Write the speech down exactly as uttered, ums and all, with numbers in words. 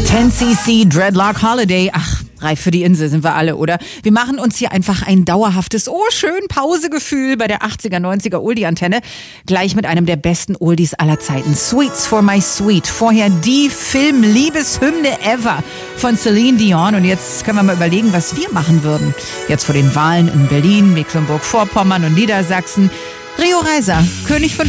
ten C C Dreadlock Holiday. Ach, reif für die Insel sind wir alle, oder? Wir machen uns hier einfach ein dauerhaftes, oh schön, Pausegefühl bei der achtziger, neunziger Oldie-Antenne. Gleich mit einem der besten Oldies aller Zeiten. Sweets for my sweet. Vorher die Film-Liebeshymne ever von Celine Dion. Und jetzt können wir mal überlegen, was wir machen würden. Jetzt vor den Wahlen in Berlin, Mecklenburg-Vorpommern und Niedersachsen. Rio Reiser, König von